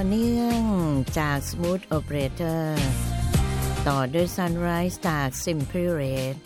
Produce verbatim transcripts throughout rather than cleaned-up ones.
เนื่องจาก Smooth Operator ต่อด้วย Sunrise จาก Simply Red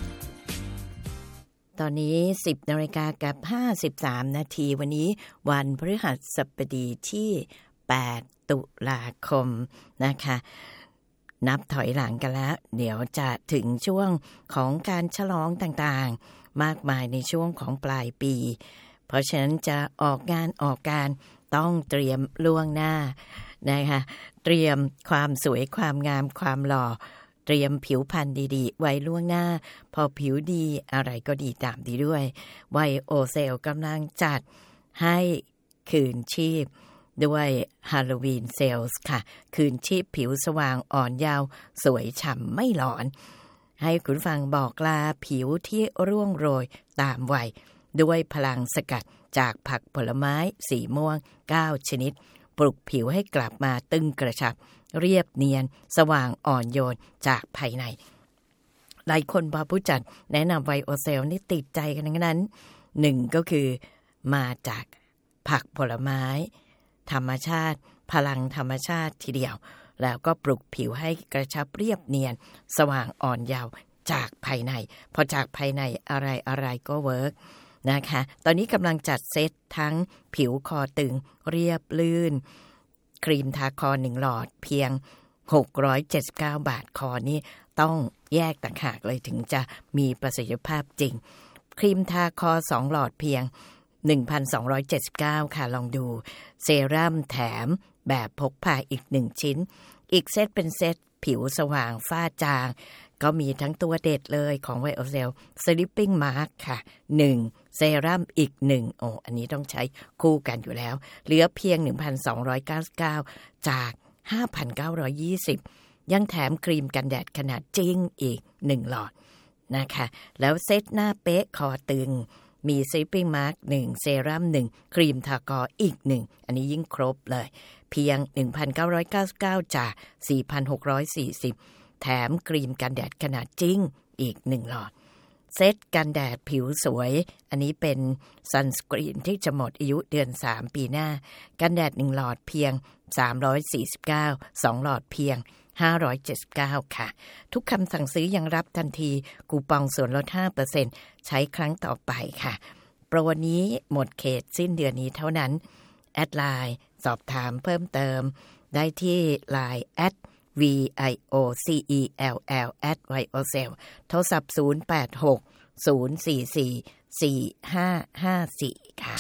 ตอนนี้ สิบนาฬิกากับห้าสิบสามนาทีวันนี้วันพฤหัสบดีที่แปดตุลาคมนะคะนับถอยหลังกันแล้วเดี๋ยวจะถึงช่วงของการฉลองต่างๆมากมายในช่วงของปลายปีเพราะฉะนั้นจะออกงานออกการต้องเตรียมล่วงหน้านะคะเตรียมความสวยความงามความหล่อเตรียมผิวพรรณดีๆไว้ล่วงหน้าพอผิวดีอะไรก็ดีตามดีด้วยไวโอเซลกำลังจัดให้คืนชีพด้วยฮาโลวีนเซลส์ค่ะคืนชีพผิวสว่างอ่อนเยาว์สวยฉ่ำไม่หลอนให้คุณฟังบอกลาผิวที่ร่วงโรยตามวัยด้วยพลังสกัดจากผักผลไม้สีม่วงเก้าชนิดปลุกผิวให้กลับมาตึงกระชับเรียบเนียนสว่างอ่อนโยนจากภายในหลายคนพอผู้จัดแนะนำไวโอเซลนี่ติดใจกันทั้งนั้นหนึ่งก็คือมาจากผักผลไม้ธรรมชาติพลังธรรมชาติทีเดียวแล้วก็ปลุกผิวให้กระชับเรียบเนียนสว่างอ่อนเยาว์จากภายในพอจากภายในอะไรอะไรก็เวิร์กนะคะตอนนี้กำลังจัดเซตทั้งผิวคอตึงเรียบลื่นครีมทาคอหนึ่งหลอดเพียงหกร้อยเจ็ดสิบเก้าบาทคอนี่ต้องแยกต่างหากเลยถึงจะมีประสิทธิภาพจริงครีมทาคอสองหลอดเพียง หนึ่งพันสองร้อยเจ็ดสิบเก้า ค่ะลองดูเซรั่มแถมแบบพกพาอีกหนึ่งชิ้นอีกเซตเป็นเซตผิวสว่างฝ้าจางก็มีทั้งตัวเด็ดเลยของไวโอเซล Sleeping Mask ค่ะหนึ่งเซรั่มอีกหนึ่งโอ้อันนี้ต้องใช้คู่กันอยู่แล้วเหลือเพียง หนึ่งพันสองร้อยเก้าสิบเก้า จาก ห้าพันเก้าร้อยยี่สิบ ยังแถมครีมกันแดดขนาดจริงอีกหนึ่งหลอดนะคะแล้วเซตหน้าเป๊ะคอตึงมี Sleeping Mask หนึ่งเซรั่มหนึ่งครีมทาคออีกหนึ่งอันนี้ยิ่งครบเลยเพียง หนึ่งพันเก้าร้อยเก้าสิบเก้า จาก สี่พันหกร้อยสี่สิบ แถมครีมกันแดดขนาดจริงอีกหนึ่งหลอดเซตกันแดดผิวสวยอันนี้เป็นซันสกรีนที่จะหมดอายุเดือนสามปีหน้ากันแดดหนึ่งหลอดเพียงสามร้อยสี่สิบเก้า สองหลอดเพียงห้าร้อยเจ็ดสิบเก้าค่ะทุกคำสั่งซื้อยังรับทันทีคูปองส่วนลด ห้าเปอร์เซ็นต์ ใช้ครั้งต่อไปค่ะโปรวันนี้หมดเขตสิ้นเดือนนี้เท่านั้นแอดไลน์สอบถามเพิ่มเติมได้ที่ ไลน์ แอท วี ไอ โอ ซี อี แอล แอล แอท ไวโอเซล โทรศัพท์ศูนย์ แปด หก ศูนย์ สี่ สี่ สี่ ห้า ห้า สี่ ค่ะ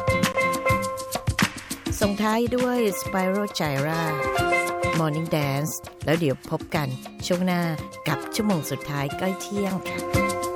ส่งท้ายด้วย Spiral Gyra Morning Dance แล้วเดี๋ยวพบกันช่วงหน้ากับชั่วโมงสุดท้ายใกล้เที่ยงค่ะ